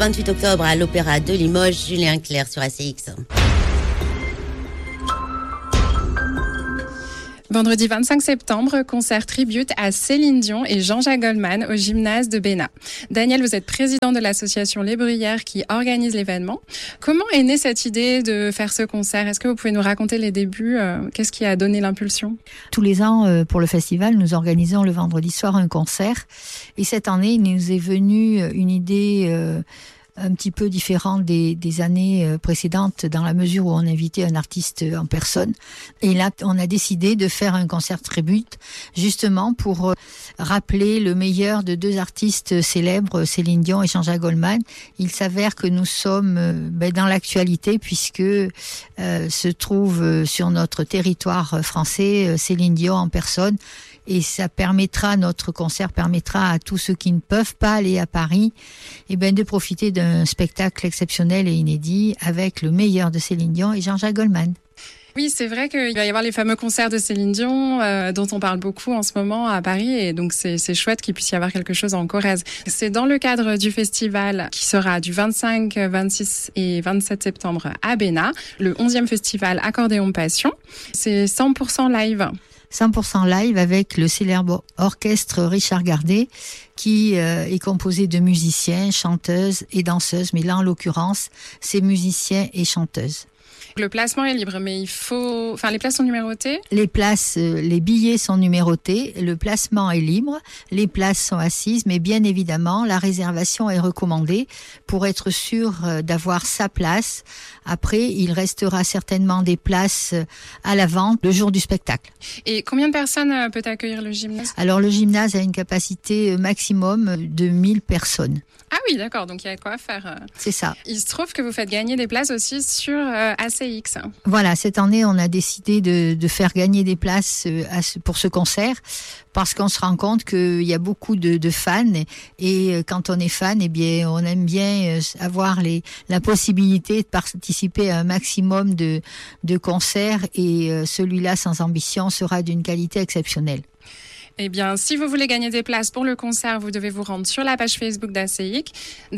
28 octobre à l'Opéra de Limoges, Julien Clerc sur ACX. Vendredi 25 septembre, concert tribute à Céline Dion et Jean-Jacques Goldman au gymnase de Bénat. Daniel, vous êtes président de l'association Les Bruyères qui organise l'événement. Comment est née cette idée de faire ce concert ? Est-ce que vous pouvez nous raconter les débuts ? Qu'est-ce qui a donné l'impulsion ? Tous les ans, pour le festival, nous organisons le vendredi soir un concert. Et cette année, il nous est venu une idée un petit peu différente des années précédentes, dans la mesure où on invitait un artiste en personne. Et là, on a décidé de faire un concert tribute, justement pour rappeler le meilleur de deux artistes célèbres, Céline Dion et Jean-Jacques Goldman. Il s'avère que nous sommes dans l'actualité, puisque se trouve sur notre territoire français Céline Dion en personne. Et ça permettra, notre concert permettra à tous ceux qui ne peuvent pas aller à Paris, de profiter d'un spectacle exceptionnel et inédit avec le meilleur de Céline Dion et Jean-Jacques Goldman. Oui, c'est vrai qu'il va y avoir les fameux concerts de Céline Dion dont on parle beaucoup en ce moment à Paris, et donc c'est chouette qu'il puisse y avoir quelque chose en Corrèze. C'est dans le cadre du festival qui sera du 25, 26 et 27 septembre à Bénat, le 11e festival Accordéon Passion. C'est 100% live. 100% live avec le célèbre orchestre Richard Gardet qui est composé de musiciens, chanteuses et danseuses. Mais là, en l'occurrence, c'est musiciens et chanteuses. Le placement est libre, mais les places sont numérotées ? Les billets sont numérotés, le placement est libre, les places sont assises, mais bien évidemment, la réservation est recommandée pour être sûr d'avoir sa place. Après, il restera certainement des places à la vente le jour du spectacle. Et combien de personnes peut accueillir le gymnase ? Alors, le gymnase a une capacité maximum de 1000 personnes. Ah oui, d'accord, donc il y a quoi faire. C'est ça. Il se trouve que vous faites gagner des places aussi sur ACX. Voilà, cette année, on a décidé de faire gagner des places pour ce concert, parce qu'on se rend compte qu'il y a beaucoup de fans, et quand on est fan, on aime bien avoir la possibilité de participer à un maximum de concerts, et celui-là, sans ambition, sera d'une qualité exceptionnelle. Eh bien, si vous voulez gagner des places pour le concert, vous devez vous rendre sur la page Facebook d'ACX.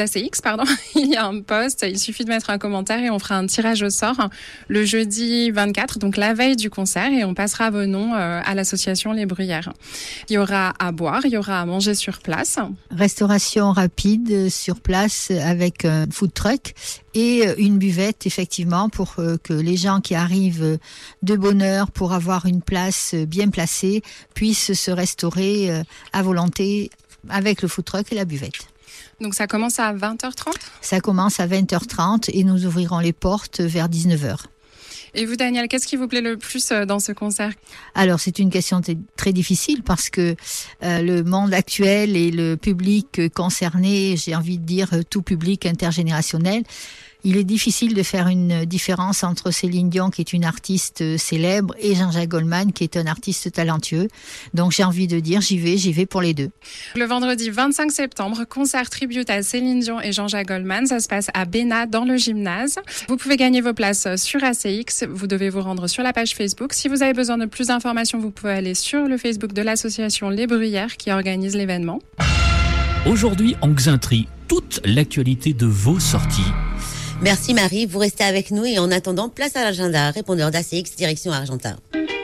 Il y a un post, il suffit de mettre un commentaire et on fera un tirage au sort le jeudi 24, donc la veille du concert, et on passera vos noms à l'association Les Bruyères. Il y aura à boire, il y aura à manger sur place. Restauration rapide sur place avec un food truck et une buvette, effectivement, pour que les gens qui arrivent de bonne heure pour avoir une place bien placée puissent se restaurer à volonté avec le food truck et la buvette. Donc ça commence à 20h30 ? Ça commence à 20h30 et nous ouvrirons les portes vers 19h. Et vous, Daniel, qu'est-ce qui vous plaît le plus dans ce concert ? Alors, c'est une question très difficile, parce que le monde actuel et le public concerné, j'ai envie de dire tout public intergénérationnel, il est difficile de faire une différence entre Céline Dion, qui est une artiste célèbre, et Jean-Jacques Goldman, qui est un artiste talentueux. Donc j'ai envie de dire, j'y vais pour les deux. Le vendredi 25 septembre, concert tribute à Céline Dion et Jean-Jacques Goldman. Ça se passe à Bénat, dans le gymnase. Vous pouvez gagner vos places sur ACX. Vous devez vous rendre sur la page Facebook. Si vous avez besoin de plus d'informations, vous pouvez aller sur le Facebook de l'association Les Bruyères qui organise l'événement. Aujourd'hui, en Xainterie, toute l'actualité de vos sorties. Merci Marie, vous restez avec nous, et en attendant, place à l'agenda, répondeur d'ACX, direction Argentat.